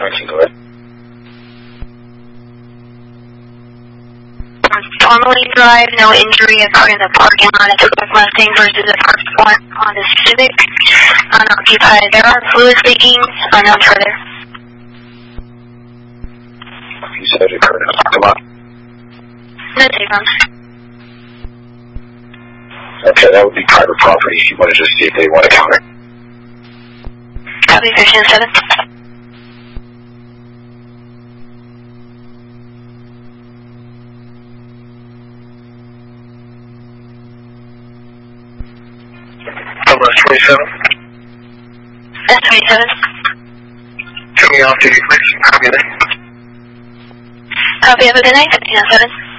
19, go ahead. Normally drive, no injury occurred in the parking lot at the Quick Mustang versus the first one on the Civic. Unoccupied. There are fluids leaking. No further. You said it occurred in the parking lot? No take-on. Okay, that would be private property. You want to just see if they want to counter. Copy 15-7. That's 27. That's 27. Coming off duty, please. Copy that. Copy, have a good night. 15-7.